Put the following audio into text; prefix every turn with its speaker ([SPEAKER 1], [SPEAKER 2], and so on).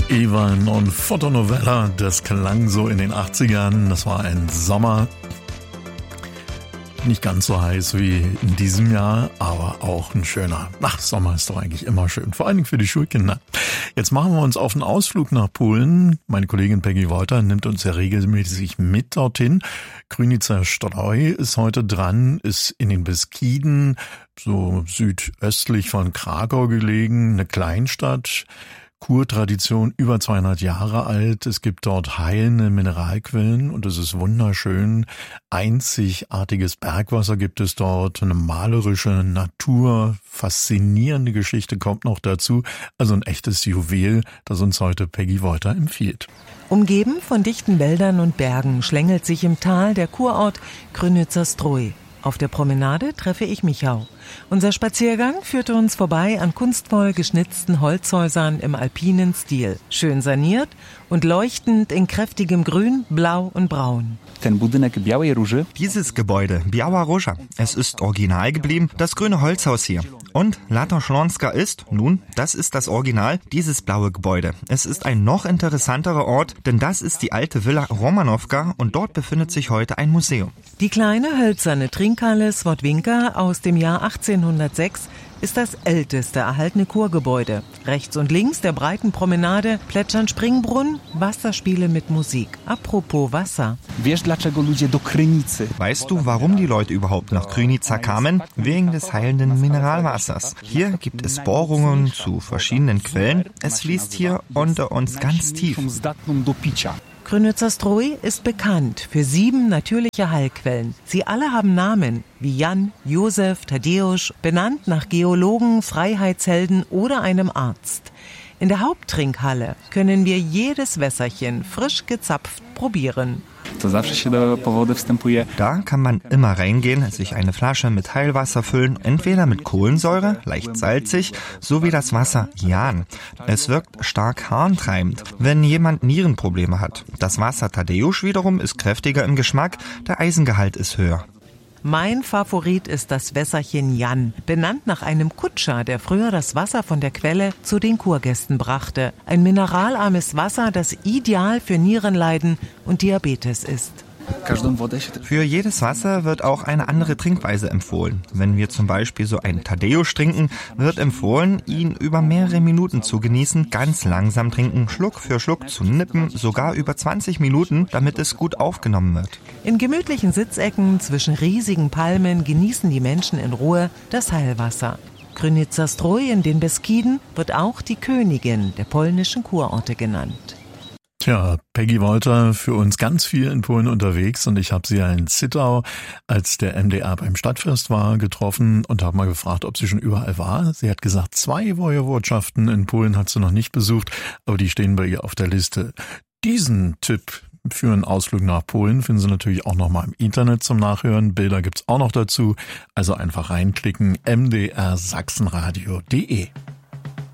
[SPEAKER 1] Iwan und Fotonovella, das klang so in den 80ern. Das war ein Sommer. Nicht ganz so heiß wie in diesem Jahr, aber auch ein schöner. Sommer ist doch eigentlich immer schön, vor allen Dingen für die Schulkinder. Jetzt machen wir uns auf einen Ausflug nach Polen. Meine Kollegin Peggy Wolter nimmt uns ja regelmäßig mit dorthin. Krynica Zdrój ist heute dran, ist in den Beskiden, so südöstlich von Krakau gelegen, eine Kleinstadt. Kurtradition, über 200 Jahre alt. Es gibt dort heilende Mineralquellen und es ist wunderschön. Einzigartiges Bergwasser gibt es dort, eine malerische Natur, faszinierende Geschichte kommt noch dazu. Also ein echtes Juwel, das uns heute Peggy Wolter empfiehlt.
[SPEAKER 2] Umgeben von dichten Wäldern und Bergen schlängelt sich im Tal der Kurort Krynica Zdrój. Auf der Promenade treffe ich Michał. Unser Spaziergang führte uns vorbei an kunstvoll geschnitzten Holzhäusern im alpinen Stil. Schön saniert und leuchtend in kräftigem Grün, Blau und Braun.
[SPEAKER 3] Dieses Gebäude, Biała Róża, es ist original geblieben, das grüne Holzhaus hier. Und Lata Śląska ist, nun, das ist das Original, dieses blaue Gebäude. Es ist ein noch interessanterer Ort, denn das ist die alte Villa Romanowka und dort befindet sich heute ein Museum.
[SPEAKER 2] Die kleine hölzerne Trinkhalle Słodwinka aus dem Jahr 1806 ist das älteste erhaltene Kurgebäude. Rechts und links der breiten Promenade plätschern Springbrunnen, Wasserspiele mit Musik. Apropos Wasser.
[SPEAKER 3] Weißt du, warum die Leute überhaupt nach Krynica kamen? Wegen des heilenden Mineralwassers. Hier gibt es Bohrungen zu verschiedenen Quellen. Es fließt hier unter uns ganz tief.
[SPEAKER 2] Krynica Zdrój ist bekannt für 7 natürliche Heilquellen. Sie alle haben Namen wie Jan, Josef, Tadeusz, benannt nach Geologen, Freiheitshelden oder einem Arzt. In der Haupttrinkhalle können wir jedes Wässerchen frisch gezapft probieren.
[SPEAKER 3] Da kann man immer reingehen, sich eine Flasche mit Heilwasser füllen, entweder mit Kohlensäure, leicht salzig, so wie das Wasser Jan. Es wirkt stark harntreibend, wenn jemand Nierenprobleme hat. Das Wasser Tadeusz wiederum ist kräftiger im Geschmack, der Eisengehalt ist höher.
[SPEAKER 2] Mein Favorit ist das Wässerchen Jan, benannt nach einem Kutscher, der früher das Wasser von der Quelle zu den Kurgästen brachte. Ein mineralarmes Wasser, das ideal für Nierenleiden und Diabetes ist.
[SPEAKER 3] Für jedes Wasser wird auch eine andere Trinkweise empfohlen. Wenn wir zum Beispiel so einen Tadeusz trinken, wird empfohlen, ihn über mehrere Minuten zu genießen, ganz langsam trinken, Schluck für Schluck zu nippen, sogar über 20 Minuten, damit es gut aufgenommen wird.
[SPEAKER 2] In gemütlichen Sitzecken zwischen riesigen Palmen genießen die Menschen in Ruhe das Heilwasser. Krynica Zdrój in den Beskiden wird auch die Königin der polnischen Kurorte genannt.
[SPEAKER 1] Tja, Peggy Wolter für uns ganz viel in Polen unterwegs und ich habe sie ja in Zittau, als der MDR beim Stadtfest war, getroffen und habe mal gefragt, ob sie schon überall war. Sie hat gesagt, 2 Wojewodschaften in Polen hat sie noch nicht besucht, aber die stehen bei ihr auf der Liste. Diesen Tipp für einen Ausflug nach Polen finden Sie natürlich auch nochmal im Internet zum Nachhören. Bilder gibt's auch noch dazu, also einfach reinklicken, mdrsachsenradio.de.